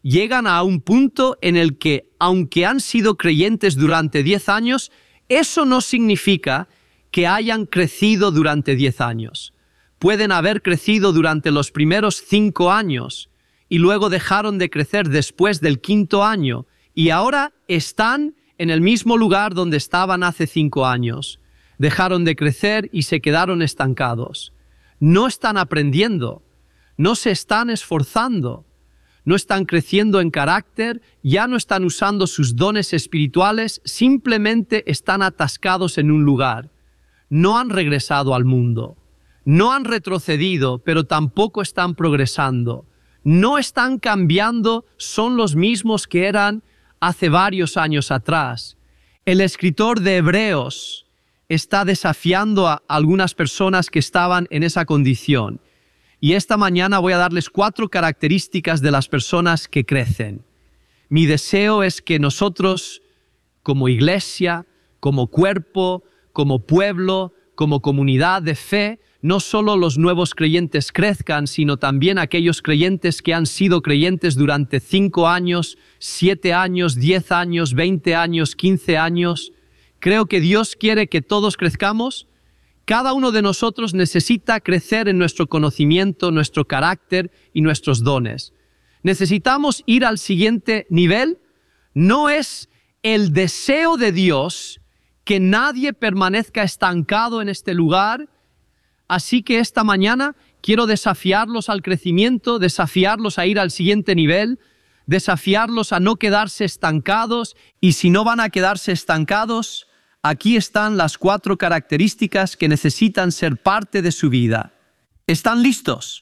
llegan a un punto en el que, aunque han sido creyentes durante 10 años, eso no significa que hayan crecido durante 10 años. Pueden haber crecido durante los primeros 5 años y luego dejaron de crecer después del 5.º año y ahora están en el mismo lugar donde estaban hace 5 años. Dejaron de crecer y se quedaron estancados. No están aprendiendo, no se están esforzando, no están creciendo en carácter, ya no están usando sus dones espirituales, simplemente están atascados en un lugar. No han regresado al mundo. No han retrocedido, pero tampoco están progresando. No están cambiando, son los mismos que eran hace varios años atrás. El escritor de Hebreos está desafiando a algunas personas que estaban en esa condición. Y esta mañana voy a darles 4 características de las personas que crecen. Mi deseo es que nosotros, como iglesia, como cuerpo, como pueblo, como comunidad de fe, no solo los nuevos creyentes crezcan, sino también aquellos creyentes que han sido creyentes durante 5 años, 7 años, 10 años, 20 años, 15 años. Creo que Dios quiere que todos crezcamos. Cada uno de nosotros necesita crecer en nuestro conocimiento, nuestro carácter y nuestros dones. Necesitamos ir al siguiente nivel. No es el deseo de Dios que nadie permanezca estancado en este lugar. Así que esta mañana quiero desafiarlos al crecimiento, desafiarlos a ir al siguiente nivel, desafiarlos a no quedarse estancados. Y si no van a quedarse estancados, aquí están las 4 características que necesitan ser parte de su vida. ¿Están listos?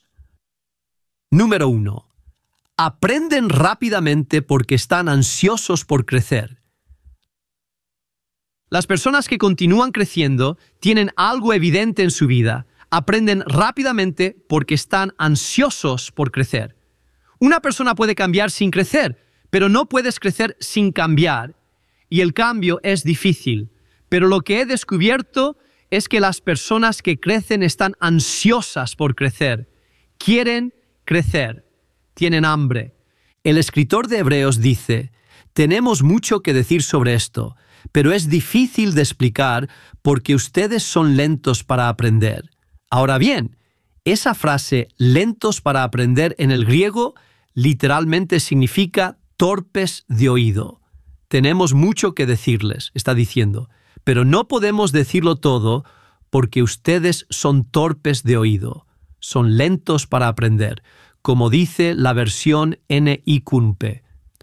Número 1. Aprenden rápidamente porque están ansiosos por crecer. Las personas que continúan creciendo tienen algo evidente en su vida. Aprenden rápidamente porque están ansiosos por crecer. Una persona puede cambiar sin crecer, pero no puedes crecer sin cambiar. Y el cambio es difícil. Pero lo que he descubierto es que las personas que crecen están ansiosas por crecer. Quieren crecer. Tienen hambre. El escritor de Hebreos dice: tenemos mucho que decir sobre esto, pero es difícil de explicar porque ustedes son lentos para aprender. Ahora bien, esa frase lentos para aprender en el griego literalmente significa torpes de oído. Tenemos mucho que decirles, está diciendo. Pero no podemos decirlo todo porque ustedes son torpes de oído, son lentos para aprender, como dice la versión NICUNPE.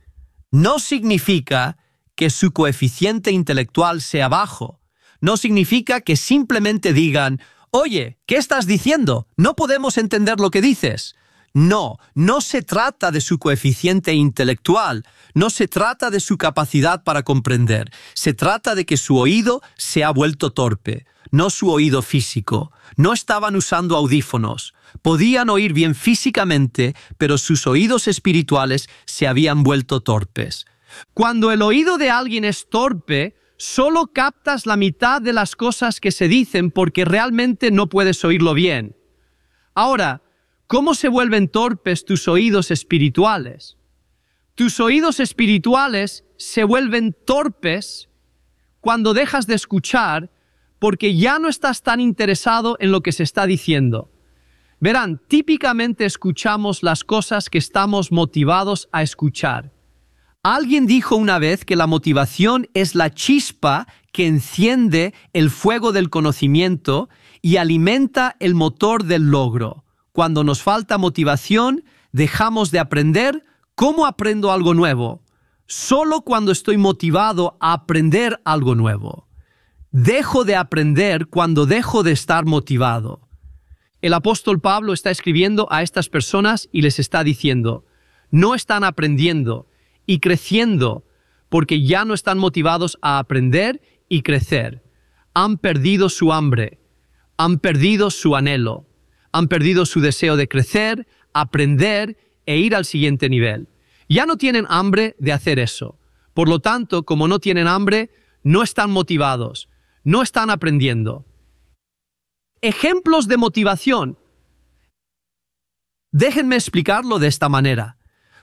No significa que su coeficiente intelectual sea bajo. No significa que simplemente digan: oye, ¿qué estás diciendo? No podemos entender lo que dices. No, no se trata de su coeficiente intelectual, no se trata de su capacidad para comprender, se trata de que su oído se ha vuelto torpe, no su oído físico. No estaban usando audífonos, podían oír bien físicamente, pero sus oídos espirituales se habían vuelto torpes. Cuando el oído de alguien es torpe, solo captas la mitad de las cosas que se dicen porque realmente no puedes oírlo bien. Ahora, ¿cómo se vuelven torpes tus oídos espirituales? Tus oídos espirituales se vuelven torpes cuando dejas de escuchar porque ya no estás tan interesado en lo que se está diciendo. Verán, típicamente escuchamos las cosas que estamos motivados a escuchar. Alguien dijo una vez que la motivación es la chispa que enciende el fuego del conocimiento y alimenta el motor del logro. Cuando nos falta motivación, dejamos de aprender. ¿Cómo aprendo algo nuevo? Solo cuando estoy motivado a aprender algo nuevo. Dejo de aprender cuando dejo de estar motivado. El apóstol Pablo está escribiendo a estas personas y les está diciendo: no están aprendiendo y creciendo porque ya no están motivados a aprender y crecer. Han perdido su hambre, han perdido su anhelo, han perdido su deseo de crecer, aprender e ir al siguiente nivel. Ya no tienen hambre de hacer eso. Por lo tanto, como no tienen hambre, no están motivados, no están aprendiendo. Ejemplos de motivación. Déjenme explicarlo de esta manera.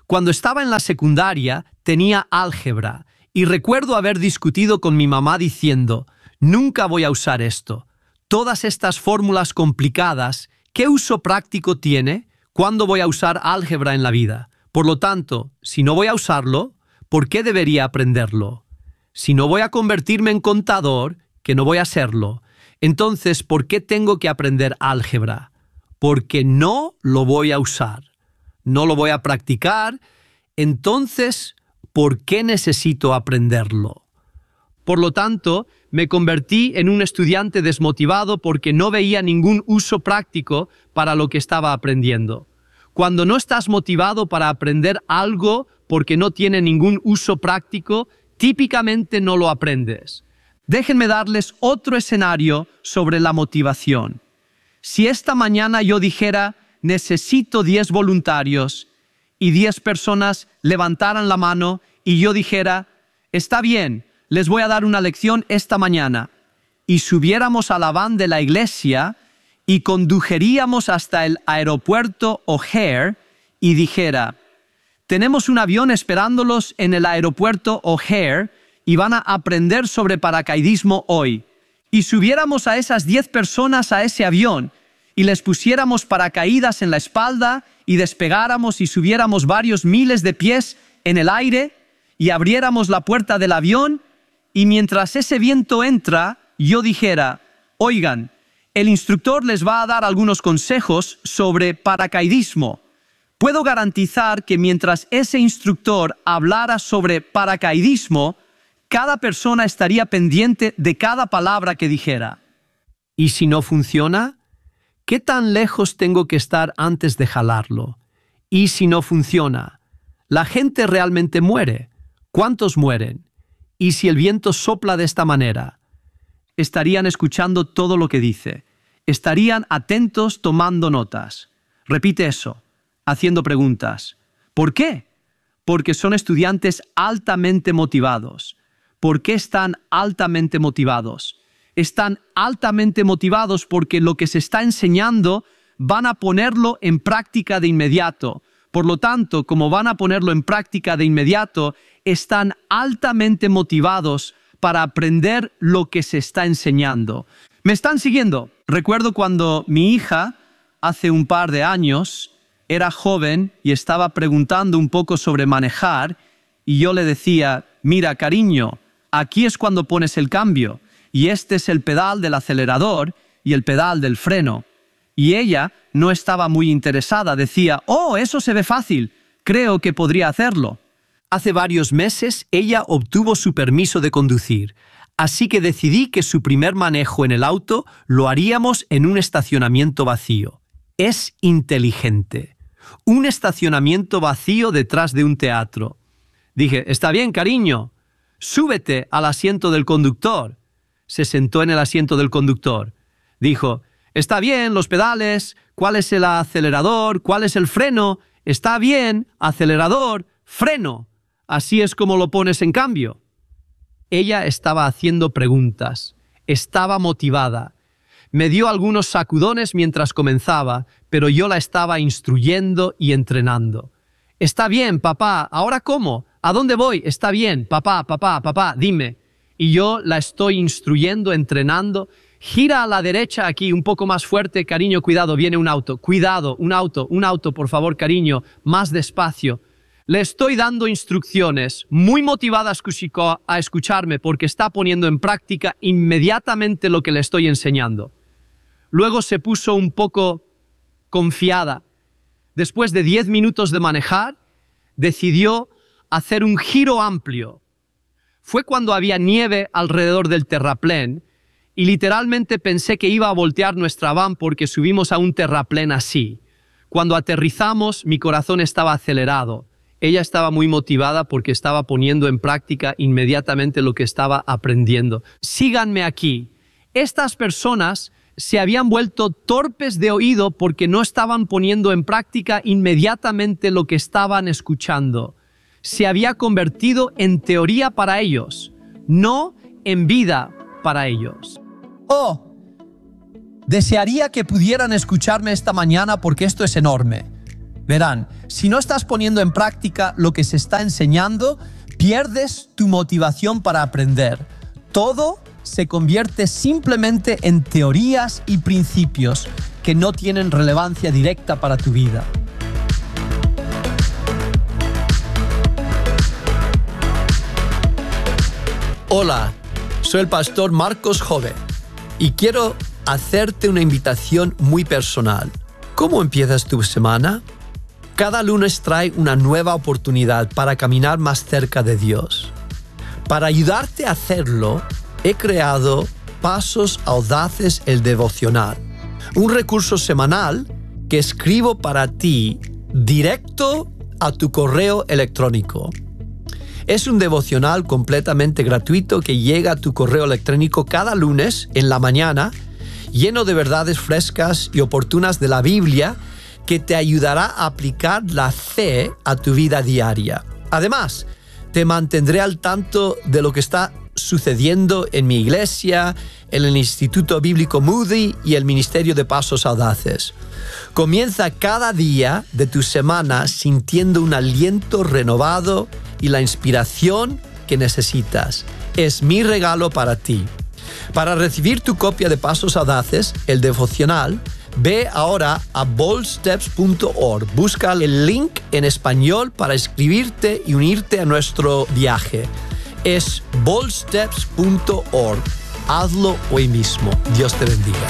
Cuando estaba en la secundaria, tenía álgebra y recuerdo haber discutido con mi mamá diciendo, nunca voy a usar esto. Todas estas fórmulas complicadas, ¿qué uso práctico tiene? ¿Cuándo voy a usar álgebra en la vida? Por lo tanto, si no voy a usarlo, ¿por qué debería aprenderlo? Si no voy a convertirme en contador, que no voy a serlo, entonces, ¿por qué tengo que aprender álgebra? Porque no lo voy a usar. No lo voy a practicar. Entonces, ¿por qué necesito aprenderlo? Por lo tanto, me convertí en un estudiante desmotivado porque no veía ningún uso práctico para lo que estaba aprendiendo. Cuando no estás motivado para aprender algo porque no tiene ningún uso práctico, típicamente no lo aprendes. Déjenme darles otro escenario sobre la motivación. Si esta mañana yo dijera, necesito 10 voluntarios, y 10 personas levantaran la mano, y yo dijera, está bien, les voy a dar una lección esta mañana, y subiéramos a la van de la iglesia, y conduciríamos hasta el aeropuerto O'Hare, y dijera, tenemos un avión esperándolos en el aeropuerto O'Hare, y van a aprender sobre paracaidismo hoy. Y subiéramos a esas 10 personas a ese avión y les pusiéramos paracaídas en la espalda y despegáramos y subiéramos varios miles de pies en el aire y abriéramos la puerta del avión y mientras ese viento entra, yo dijera, oigan, el instructor les va a dar algunos consejos sobre paracaidismo. Puedo garantizar que mientras ese instructor hablara sobre paracaidismo, cada persona estaría pendiente de cada palabra que dijera. ¿Y si no funciona? ¿Qué tan lejos tengo que estar antes de jalarlo? ¿Y si no funciona? ¿La gente realmente muere? ¿Cuántos mueren? ¿Y si el viento sopla de esta manera? Estarían escuchando todo lo que dice. Estarían atentos tomando notas. Repite eso, haciendo preguntas. ¿Por qué? Porque son estudiantes altamente motivados. ¿Por qué están altamente motivados? Están altamente motivados porque lo que se está enseñando van a ponerlo en práctica de inmediato. Por lo tanto, como van a ponerlo en práctica de inmediato, están altamente motivados para aprender lo que se está enseñando. ¿Me están siguiendo? Recuerdo cuando mi hija, hace un par de años, era joven y estaba preguntando un poco sobre manejar y yo le decía, mira, cariño, aquí es cuando pones el cambio y este es el pedal del acelerador y el pedal del freno. Y ella no estaba muy interesada, decía, oh, eso se ve fácil, creo que podría hacerlo. Hace varios meses ella obtuvo su permiso de conducir, así que decidí que su primer manejo en el auto lo haríamos en un estacionamiento vacío. Es inteligente. Un estacionamiento vacío detrás de un teatro. Dije, está bien, cariño. Súbete al asiento del conductor. Se sentó en el asiento del conductor. Dijo, está bien, los pedales, ¿cuál es el acelerador? ¿Cuál es el freno? Está bien, acelerador, freno. Así es como lo pones en cambio. Ella estaba haciendo preguntas. Estaba motivada. Me dio algunos sacudones mientras comenzaba, pero yo la estaba instruyendo y entrenando. Está bien, papá, ¿ahora cómo? ¿A dónde voy? Está bien, papá, dime. Y yo la estoy instruyendo, entrenando. Gira a la derecha aquí, un poco más fuerte, cariño, cuidado, viene un auto. Cuidado, un auto, por favor, cariño, más despacio. Le estoy dando instrucciones, muy motivada a escucharme porque está poniendo en práctica inmediatamente lo que le estoy enseñando. Luego se puso un poco confiada. Después de 10 minutos de manejar, decidió hacer un giro amplio. Fue cuando había nieve alrededor del terraplén y literalmente pensé que iba a voltear nuestra van porque subimos a un terraplén así. Cuando aterrizamos, mi corazón estaba acelerado. Ella estaba muy motivada porque estaba poniendo en práctica inmediatamente lo que estaba aprendiendo. Síganme aquí. Estas personas se habían vuelto torpes de oído porque no estaban poniendo en práctica inmediatamente lo que estaban escuchando. Se había convertido en teoría para ellos, no en vida para ellos. Oh, desearía que pudieran escucharme esta mañana porque esto es enorme. Verán, si no estás poniendo en práctica lo que se está enseñando, pierdes tu motivación para aprender. Todo se convierte simplemente en teorías y principios que no tienen relevancia directa para tu vida. Hola, soy el pastor Marcos Jove y quiero hacerte una invitación muy personal. ¿Cómo empiezas tu semana? Cada lunes trae una nueva oportunidad para caminar más cerca de Dios. Para ayudarte a hacerlo, he creado Pasos Audaces, el devocional, un recurso semanal que escribo para ti directo a tu correo electrónico. Es un devocional completamente gratuito que llega a tu correo electrónico cada lunes en la mañana, lleno de verdades frescas y oportunas de la Biblia que te ayudará a aplicar la fe a tu vida diaria. Además, te mantendré al tanto de lo que está sucediendo en mi iglesia, en el Instituto Bíblico Moody y el Ministerio de Pasos Audaces. Comienza cada día de tu semana sintiendo un aliento renovado y la inspiración que necesitas. Es mi regalo para ti. Para recibir tu copia de Pasos Audaces, el devocional, ve ahora a boldsteps.org. Busca el link en español para inscribirte y unirte a nuestro viaje. Es boldsteps.org. Hazlo hoy mismo. Dios te bendiga.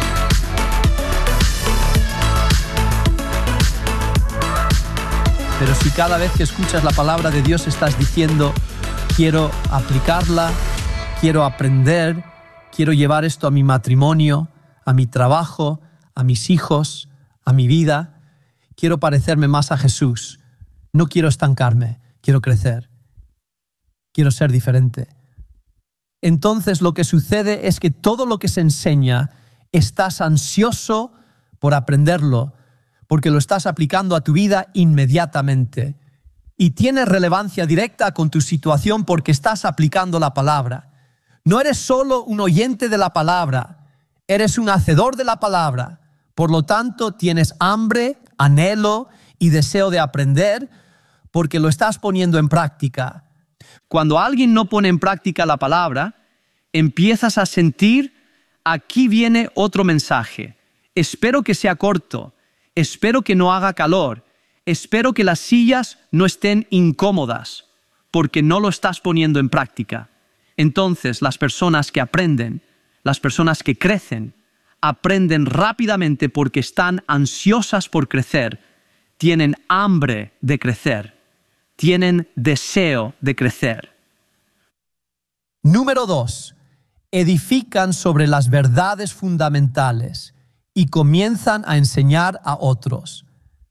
Pero si cada vez que escuchas la palabra de Dios estás diciendo, quiero aplicarla, quiero aprender, quiero llevar esto a mi matrimonio, a mi trabajo, a mis hijos, a mi vida, quiero parecerme más a Jesús, no quiero estancarme, quiero crecer, quiero ser diferente. Entonces lo que sucede es que todo lo que se enseña, estás ansioso por aprenderlo, porque lo estás aplicando a tu vida inmediatamente. Y tiene relevancia directa con tu situación porque estás aplicando la palabra. No eres solo un oyente de la palabra, eres un hacedor de la palabra. Por lo tanto, tienes hambre, anhelo y deseo de aprender porque lo estás poniendo en práctica. Cuando alguien no pone en práctica la palabra, empiezas a sentir, aquí viene otro mensaje. Espero que sea corto. Espero que no haga calor. Espero que las sillas no estén incómodas, porque no lo estás poniendo en práctica. Entonces, las personas que aprenden, las personas que crecen, aprenden rápidamente porque están ansiosas por crecer, tienen hambre de crecer, tienen deseo de crecer. Número 2. Edifican sobre las verdades fundamentales y comienzan a enseñar a otros.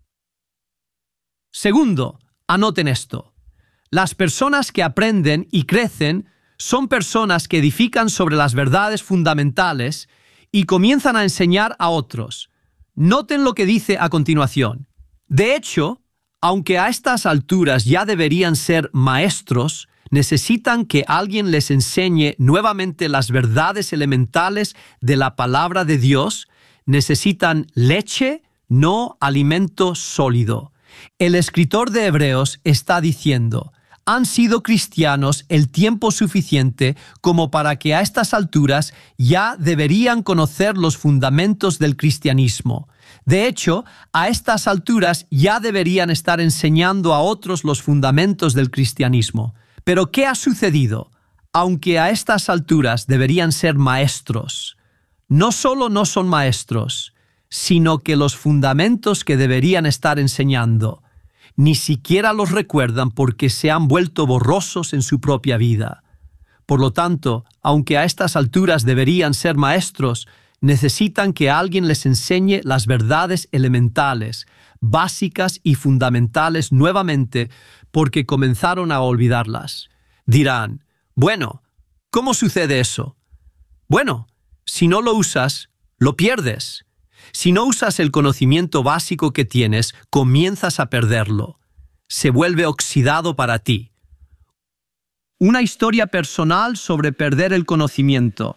Segundo, anoten esto. Las personas que aprenden y crecen son personas que edifican sobre las verdades fundamentales y comienzan a enseñar a otros. Noten lo que dice a continuación. De hecho, aunque a estas alturas ya deberían ser maestros, necesitan que alguien les enseñe nuevamente las verdades elementales de la palabra de Dios. Necesitan leche, no alimento sólido. El escritor de Hebreos está diciendo, han sido cristianos el tiempo suficiente como para que a estas alturas ya deberían conocer los fundamentos del cristianismo. De hecho, a estas alturas ya deberían estar enseñando a otros los fundamentos del cristianismo. Pero ¿qué ha sucedido? Aunque a estas alturas deberían ser maestros, no solo no son maestros, sino que los fundamentos que deberían estar enseñando ni siquiera los recuerdan porque se han vuelto borrosos en su propia vida. Por lo tanto, aunque a estas alturas deberían ser maestros, necesitan que alguien les enseñe las verdades elementales, básicas y fundamentales nuevamente porque comenzaron a olvidarlas. Dirán, bueno, ¿cómo sucede eso? Bueno, si no lo usas, lo pierdes. Si no usas el conocimiento básico que tienes, comienzas a perderlo. Se vuelve oxidado para ti. Una historia personal sobre perder el conocimiento.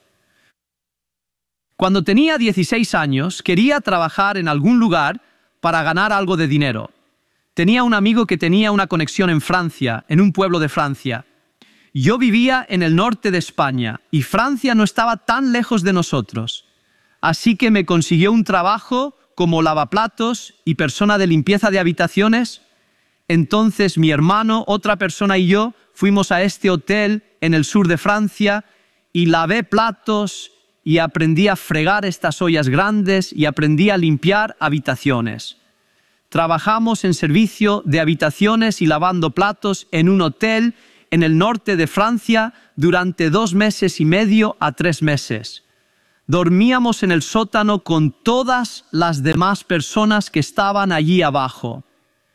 Cuando tenía 16 años, quería trabajar en algún lugar para ganar algo de dinero. Tenía un amigo que tenía una conexión en Francia, en un pueblo de Francia. Yo vivía en el norte de España y Francia no estaba tan lejos de nosotros. Así que me consiguió un trabajo como lavaplatos y persona de limpieza de habitaciones. Entonces mi hermano, otra persona y yo fuimos a este hotel en el sur de Francia y lavé platos y aprendí a fregar estas ollas grandes y aprendí a limpiar habitaciones. Trabajamos en servicio de habitaciones y lavando platos en un hotel en el norte de Francia durante 2 meses y medio a 3 meses. Dormíamos en el sótano con todas las demás personas que estaban allí abajo.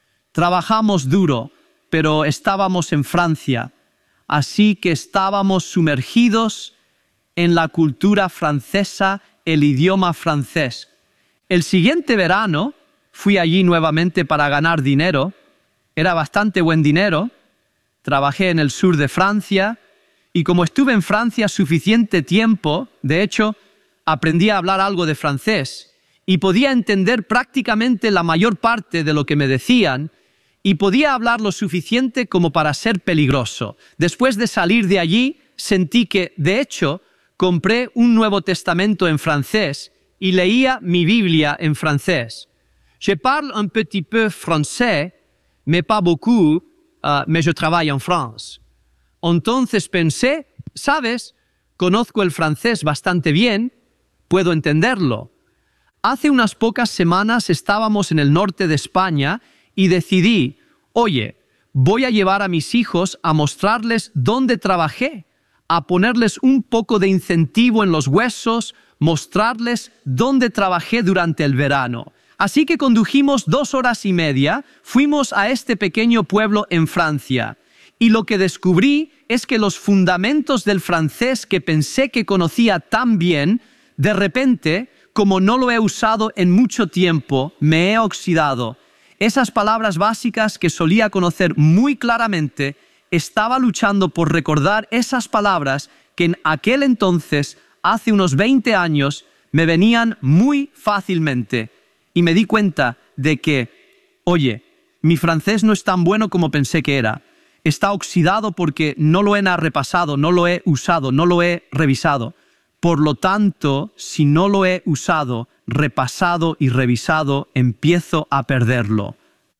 Trabajamos duro, pero estábamos en Francia, así que estábamos sumergidos en la cultura francesa, el idioma francés. El siguiente verano fui allí nuevamente para ganar dinero. Era bastante buen dinero. Trabajé en el sur de Francia y como estuve en Francia suficiente tiempo, de hecho, aprendí a hablar algo de francés y podía entender prácticamente la mayor parte de lo que me decían y podía hablar lo suficiente como para ser peligroso. Después de salir de allí, sentí que, de hecho, compré un Nuevo Testamento en francés y leía mi Biblia en francés. Je parle un petit peu français, mais pas beaucoup, mais je travaille en France. Entonces pensé, ¿sabes? Conozco el francés bastante bien, puedo entenderlo. Hace unas pocas semanas estábamos en el norte de España y decidí, oye, voy a llevar a mis hijos a mostrarles dónde trabajé, a ponerles un poco de incentivo en los huesos, mostrarles dónde trabajé durante el verano. Así que condujimos 2 horas y media, fuimos a este pequeño pueblo en Francia. Y lo que descubrí es que los fundamentos del francés que pensé que conocía tan bien, de repente, como no lo he usado en mucho tiempo, me he oxidado. Esas palabras básicas que solía conocer muy claramente, estaba luchando por recordar esas palabras que en aquel entonces, hace unos 20 años, me venían muy fácilmente. Y me di cuenta de que, oye, mi francés no es tan bueno como pensé que era. Está oxidado porque no lo he repasado, no lo he usado, no lo he revisado. Por lo tanto, si no lo he usado, repasado y revisado, empiezo a perderlo.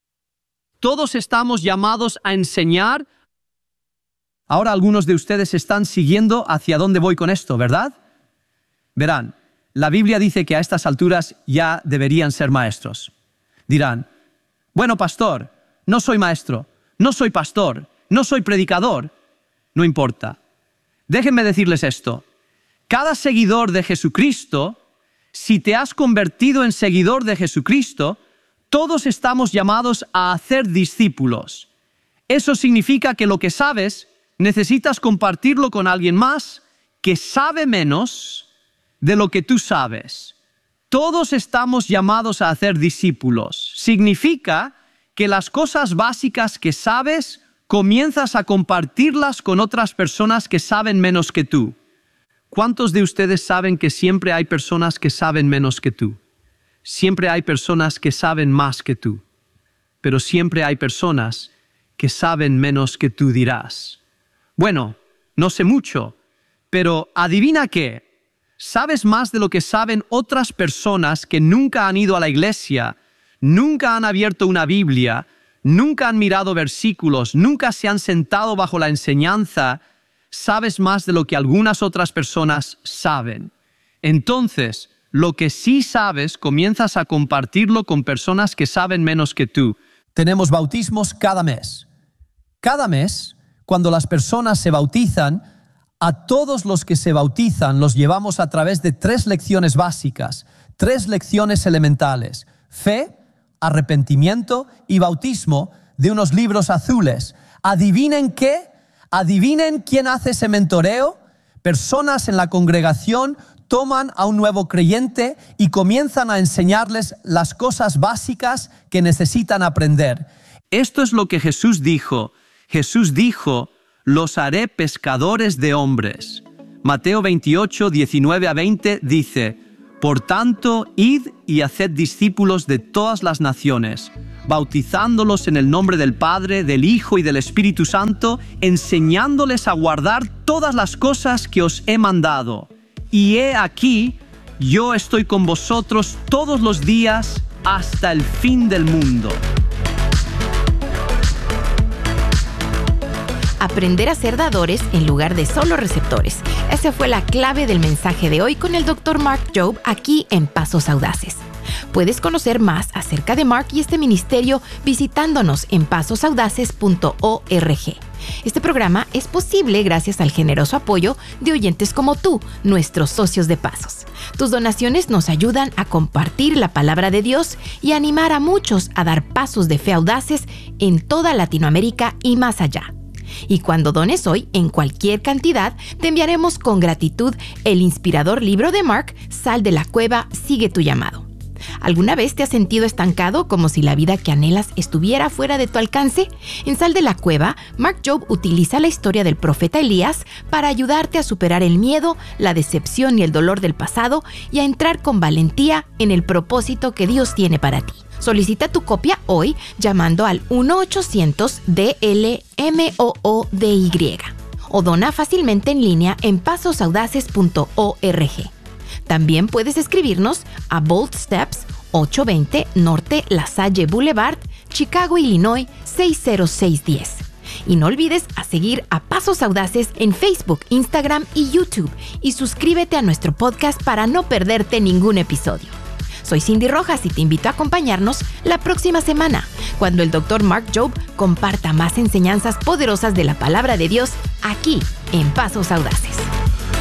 Todos estamos llamados a enseñar. Ahora algunos de ustedes están siguiendo hacia dónde voy con esto, ¿verdad? Verán, la Biblia dice que a estas alturas ya deberían ser maestros. Dirán, bueno, pastor, no soy maestro, no soy pastor, no soy predicador. No importa. Déjenme decirles esto. Cada seguidor de Jesucristo, si te has convertido en seguidor de Jesucristo, todos estamos llamados a hacer discípulos. Eso significa que lo que sabes, necesitas compartirlo con alguien más que sabe menos de lo que tú sabes. Todos estamos llamados a hacer discípulos. Significa que las cosas básicas que sabes, comienzas a compartirlas con otras personas que saben menos que tú. ¿Cuántos de ustedes saben que siempre hay personas que saben menos que tú? Siempre hay personas que saben más que tú. Pero siempre hay personas que saben menos que tú, dirás. Bueno, no sé mucho, pero adivina qué. ¿Sabes más de lo que saben otras personas que nunca han ido a la iglesia, nunca han abierto una Biblia, nunca han mirado versículos, nunca se han sentado bajo la enseñanza? Sabes más de lo que algunas otras personas saben. Entonces, lo que sí sabes, comienzas a compartirlo con personas que saben menos que tú. Tenemos bautismos cada mes. Cada mes, cuando las personas se bautizan, a todos los que se bautizan los llevamos a través de 3 lecciones básicas, 3 lecciones elementales: fe, arrepentimiento y bautismo, de unos libros azules. ¿Adivinen qué? ¿Adivinen quién hace ese mentoreo? Personas en la congregación toman a un nuevo creyente y comienzan a enseñarles las cosas básicas que necesitan aprender. Esto es lo que Jesús dijo. Jesús dijo: los haré pescadores de hombres. Mateo 28, 19 a 20 dice: Por tanto, id y haced discípulos de todas las naciones, bautizándolos en el nombre del Padre, del Hijo y del Espíritu Santo, enseñándoles a guardar todas las cosas que os he mandado. Y he aquí, yo estoy con vosotros todos los días hasta el fin del mundo. Aprender a ser dadores en lugar de solo receptores. Esa fue la clave del mensaje de hoy con el Dr. Mark Jobe aquí en Pasos Audaces. Puedes conocer más acerca de Mark y este ministerio visitándonos en pasosaudaces.org. Este programa es posible gracias al generoso apoyo de oyentes como tú, nuestros socios de Pasos. Tus donaciones nos ayudan a compartir la palabra de Dios y animar a muchos a dar pasos de fe audaces en toda Latinoamérica y más allá. Y cuando dones hoy, en cualquier cantidad, te enviaremos con gratitud el inspirador libro de Mark, Sal de la Cueva, Sigue tu Llamado. ¿Alguna vez te has sentido estancado como si la vida que anhelas estuviera fuera de tu alcance? En Sal de la Cueva, Mark Jobe utiliza la historia del profeta Elías para ayudarte a superar el miedo, la decepción y el dolor del pasado y a entrar con valentía en el propósito que Dios tiene para ti. Solicita tu copia hoy llamando al 1-800-DL-MOODY o dona fácilmente en línea en pasosaudaces.org. También puedes escribirnos a Bold Steps, 820 Norte La Salle Boulevard, Chicago, Illinois 60610. Y no olvides a seguir a Pasos Audaces en Facebook, Instagram y YouTube y suscríbete a nuestro podcast para no perderte ningún episodio. Soy Cindy Rojas y te invito a acompañarnos la próxima semana, cuando el Dr. Mark Jobe comparta más enseñanzas poderosas de la palabra de Dios aquí en Pasos Audaces.